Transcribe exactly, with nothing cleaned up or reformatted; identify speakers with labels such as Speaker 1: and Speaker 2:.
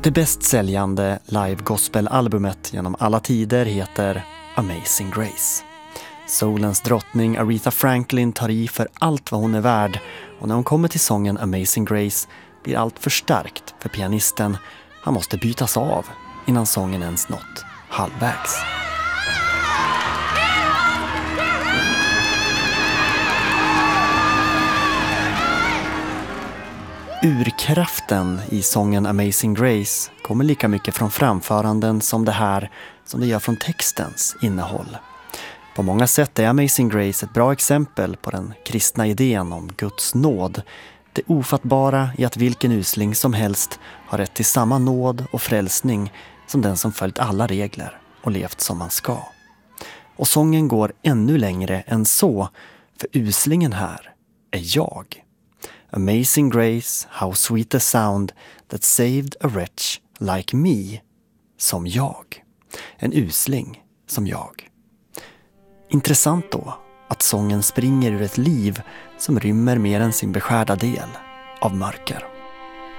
Speaker 1: Det bäst säljande live-gospel-albumet genom alla tider heter Amazing Grace. Soulens drottning Aretha Franklin tar i för allt vad hon är värd, och när hon kommer till sången Amazing Grace blir allt för starkt för pianisten. Han måste bytas av innan sången ens nått halvvägs. Urkraften i sången Amazing Grace kommer lika mycket från framföranden som det här som det gör från textens innehåll. På många sätt är Amazing Grace ett bra exempel på den kristna idén om Guds nåd. Det ofattbara i att vilken usling som helst har rätt till samma nåd och frälsning som den som följt alla regler och levt som man ska. Och sången går ännu längre än så, för uslingen här är jag. Amazing Grace, how sweet the sound that saved a wretch like me. Som jag. En usling som jag. Intressant då att sången springer ur ett liv som rymmer mer än sin beskärda del av mörker.